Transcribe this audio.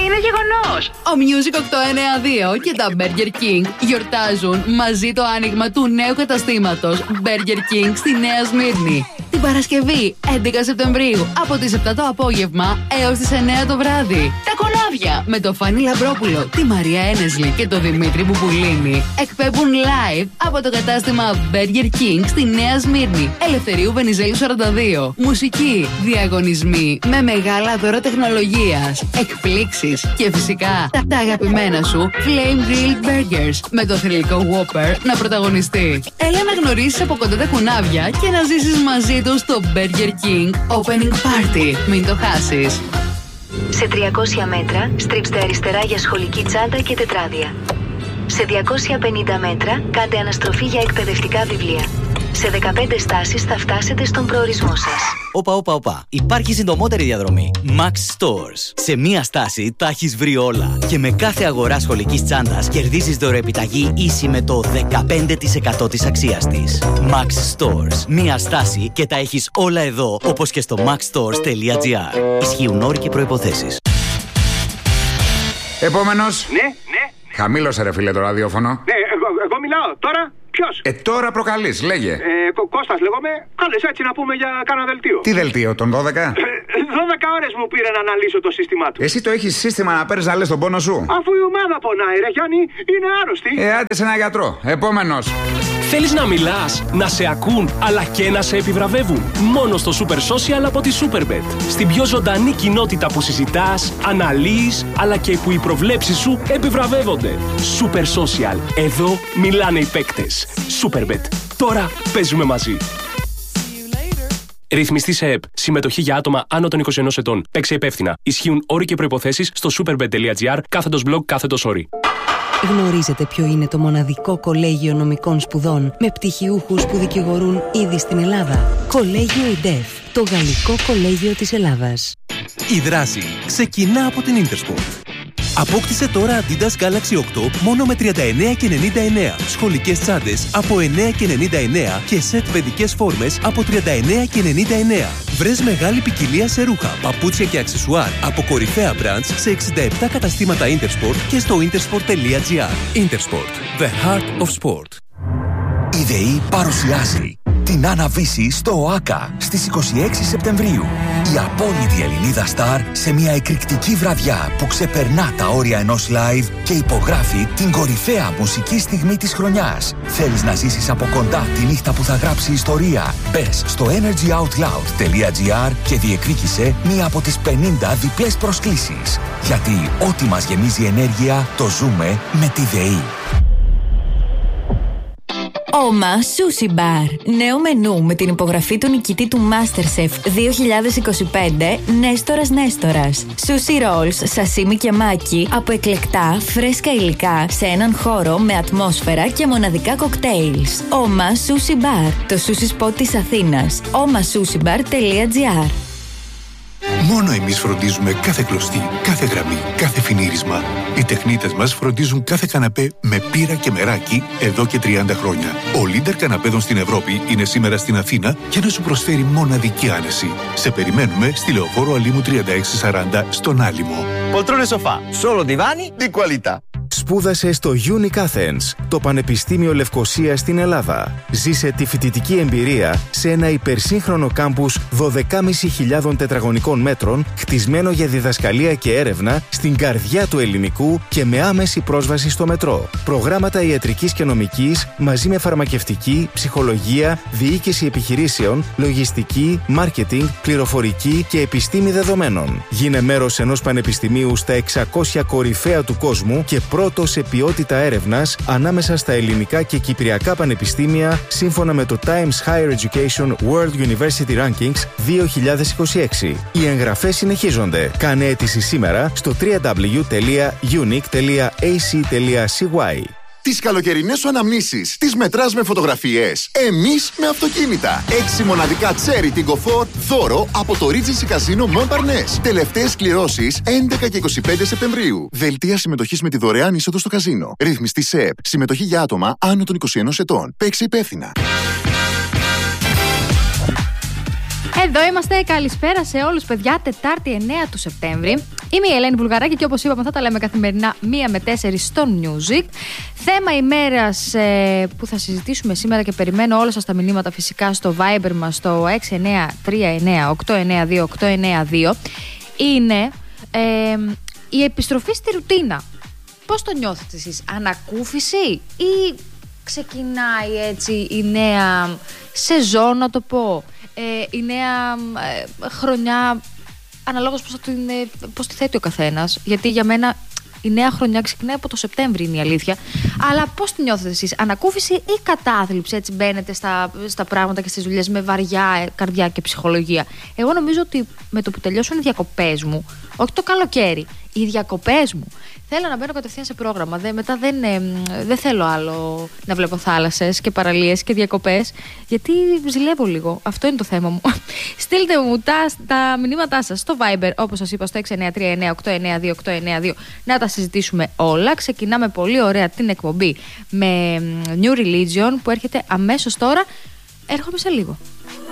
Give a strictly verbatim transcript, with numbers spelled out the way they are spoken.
είναι γεγονός. Ο Music οκτακόσια ενενήντα δύο και τα Burger King γιορτάζουν μαζί το άνοιγμα του νέου καταστήματος Burger King στη Νέα Σμύρνη. Την Παρασκευή έντεκα Σεπτεμβρίου από τις επτά το απόγευμα έως τις εννέα το βράδυ. Τα κολάβια με το Φάνη Λαμπρόπουλο, τη Μαρία Ένεσλη και το Δημήτρη Μπουπουλίνη εκπέμπουν live από το κατάστημα Burger King στη Νέα Σμύρνη, Ελευθερίου Βενιζέλου σαράντα δύο. Μουσική, διαγωνισμοί με μεγάλα δώρα τεχνολογίας, εκπλήξεις και φυσικά τα, τα αγαπημένα σου Flame Grilled Burgers με το θρυλικό Whopper να πρωταγωνιστεί. Έλα να γνωρίσεις από κοντά τα κουνάβια και να ζήσεις μαζί τους στο Burger King Opening Party. Μην το χάσεις. Σε τριακόσια μέτρα στρίψτε αριστερά για σχολική τσάντα και τετράδια. Σε διακόσια πενήντα μέτρα κάντε αναστροφή για εκπαιδευτικά βιβλία. Σε δεκαπέντε στάσεις θα φτάσετε στον προορισμό σας. Όπα, όπα, όπα. Υπάρχει συντομότερη διαδρομή. Max Stores. Σε μία στάση τα έχεις βρει όλα. Και με κάθε αγορά σχολικής τσάντας κερδίζεις δωροεπιταγή ίση με το δεκαπέντε τοις εκατό της αξίας της. Max Stores. Μία στάση και τα έχεις όλα εδώ, όπως και στο maxstores τελεία gr. Ισχύουν όροι και προϋποθέσεις. Επόμενος. Ναι, ναι. Χαμήλωσε ρε φίλε το ραδιόφωνο. Ναι, εγώ, εγώ μιλάω τώρα. Ποιος? Ε, τώρα προκαλείς, λέγε. Ε, Κω- Κώστας λέγομαι. Κάλες έτσι να πούμε για κάνα δελτίο. Τι δελτίο, τον δώδεκα? Ε, δώδεκα ώρες μου πήρε να αναλύσω το σύστημά του. Εσύ το έχεις σύστημα να παίρνεις να λες τον πόνο σου? Αφού η ομάδα πονάει, ρε Γιάννη, είναι άρρωστη. Ε, άντε σε ένα γιατρό. Επόμενος. Θέλεις να μιλάς, να σε ακούν, αλλά και να σε επιβραβεύουν? Μόνο στο Super Social από τη Superbet. Στην πιο ζωντανή κοινότητα που συζητάς, αναλύεις, αλλά και που οι προβλέψεις σου επιβραβεύονται. Super Social. Εδώ μιλάνε οι παίκτες. Superbet. Τώρα παίζουμε μαζί. Ρυθμιστή σε ΕΠ. Συμμετοχή για άτομα άνω των είκοσι ενός ετών. Παίξε υπεύθυνα. Ισχύουν όροι και προϋποθέσεις στο superbet τελεία gr κάθετος blog κάθετος όροι. Γνωρίζετε ποιο είναι το μοναδικό κολέγιο νομικών σπουδών με πτυχιούχους που δικηγορούν ήδη στην Ελλάδα? Κολέγιο ΙΝΤΕΦ, το γαλλικό κολέγιο της Ελλάδας. Η δράση ξεκινά από την Intersport. Απόκτησε τώρα Adidas Galaxy οκτώ μόνο με τριάντα εννέα και ενενήντα εννέα, σχολικές τσάντες από εννέα και ενενήντα εννέα και σετ παιδικές φόρμες από τριάντα εννέα και ενενήντα εννέα. Βρες μεγάλη ποικιλία σε ρούχα, παπούτσια και αξεσουάρ από κορυφαία brands σε εξήντα επτά καταστήματα Intersport και στο intersport τελεία gr. Intersport, the heart of sport. Η ΔΕΗ παρουσιάζει την Αναβίση στο ΟΑΚΑ στις είκοσι έξι Σεπτεμβρίου. Η απόλυτη Ελληνίδα στάρ σε μια εκρηκτική βραδιά που ξεπερνά τα όρια ενός live και υπογράφει την κορυφαία μουσική στιγμή της χρονιάς. Θέλεις να ζήσεις από κοντά τη νύχτα που θα γράψει ιστορία? Μπες στο energy out loud τελεία gr και διεκδίκησε μία από τις πενήντα διπλές προσκλήσεις. Γιατί ό,τι μας γεμίζει ενέργεια το ζούμε με τη ΔΕΗ. Oma Sushi Bar. Νέο μενού με την υπογραφή του νικητή του MasterChef δύο χιλιάδες είκοσι πέντε, Νέστορας Νέστορας. Sushi rolls, σασίμι και μάκι από εκλεκτά, φρέσκα υλικά σε έναν χώρο με ατμόσφαιρα και μοναδικά κοκτέιλς. Oma Sushi Bar. Το sushi spot της Αθήνας. oma sushi bar τελεία gr. Μόνο εμείς φροντίζουμε κάθε κλωστή, κάθε γραμμή, κάθε φινίρισμα. Οι τεχνίτες μας φροντίζουν κάθε καναπέ με πύρα και μεράκι εδώ και τριάντα χρόνια. Ο leader καναπέδων στην Ευρώπη είναι σήμερα στην Αθήνα για να σου προσφέρει μοναδική άνεση. Σε περιμένουμε στη Λεωφόρο Αλήμου τριάντα έξι σαράντα στον Άλυμο. Poltrone sofà, solo divani di qualità. Σπούδασε στο Unic Athens, το Πανεπιστήμιο Λευκωσίας στην Ελλάδα. Ζήσε τη φοιτητική εμπειρία σε ένα υπερσύγχρονο κάμπους δώδεκα χιλιάδες πεντακόσια τετραγωνικών μέτρων, χτισμένο για διδασκαλία και έρευνα στην καρδιά του ελληνικού και με άμεση πρόσβαση στο μετρό. Προγράμματα ιατρικής και νομικής μαζί με φαρμακευτική, ψυχολογία, διοίκηση επιχειρήσεων, λογιστική, μάρκετινγκ, πληροφορική και επιστήμη δεδομένων. Γίνε μέρος ενός πανεπιστημίου στα εξακόσια κορυφαία του κόσμου και πρώτο σε ποιότητα έρευνας ανάμεσα στα ελληνικά και κυπριακά πανεπιστήμια σύμφωνα με το Times Higher Education World University Rankings δύο χιλιάδες είκοσι έξι. Οι εγγραφές συνεχίζονται. Κάνε αίτηση σήμερα στο double-u double-u double-u τελεία unic τελεία a c τελεία c y. Τις καλοκαιρινές σου αναμνήσεις τις μετράς με φωτογραφίες. Εμείς με αυτοκίνητα. Έξι μοναδικά Cherry Tiggo φορ δώρο από το Regency Casino Montparnasse. Τελευταίες κληρώσεις έντεκα και είκοσι πέντε Σεπτεμβρίου. Δελτία συμμετοχής με τη δωρεάν είσοδο στο καζίνο. Ρύθμιστη ΣΕΠ. Συμμετοχή για άτομα άνω των είκοσι ενός ετών. Παίξε υπεύθυνα. Εδώ είμαστε, καλησπέρα σε όλους παιδιά, Τετάρτη εννέα του Σεπτέμβρη. Είμαι η Ελένη Βουλγαράκη και όπως είπαμε θα τα λέμε καθημερινά μία με τέσσερις στο Music. Θέμα ημέρας ε, που θα συζητήσουμε σήμερα και περιμένω όλα σας τα μηνύματα φυσικά στο Viber μας στο έξι εννέα τρία εννέα οκτώ εννέα δύο οκτώ εννέα δύο είναι ε, η επιστροφή στη ρουτίνα. Πώς το νιώθετε εσείς, ανακούφιση ή ξεκινάει έτσι η νέα σεζόν, να το πω, ε, η νέα ε, χρονιά, αναλόγως πώς, την, πώς τη θέτει ο καθένας, γιατί για μένα η νέα χρονιά ξεκινάει από το Σεπτέμβρη, είναι η αλήθεια. Αλλά πώς τη νιώθετε εσείς, ανακούφιση ή κατάθλιψη? Έτσι μπαίνετε στα, στα πράγματα και στις δουλειές με βαριά καρδιά και ψυχολογία? Εγώ νομίζω ότι με το που τελειώσουν οι διακοπές μου, όχι το καλοκαίρι, οι διακοπές μου, θέλω να μπαίνω κατευθείαν σε πρόγραμμα. Δε, μετά δεν, ε, δεν θέλω άλλο να βλέπω θάλασσες και παραλίες και διακοπές, γιατί ζηλεύω λίγο. Αυτό είναι το θέμα μου. Στείλτε μου τα, τα μηνύματά σας στο Viber, όπως σας είπα, στο έξι εννέα τρία εννέα οκτώ εννέα δύο οκτώ εννέα δύο, να τα συζητήσουμε όλα. Ξεκινάμε πολύ ωραία την εκπομπή με New Religion που έρχεται αμέσως τώρα. Έρχομαι σε λίγο.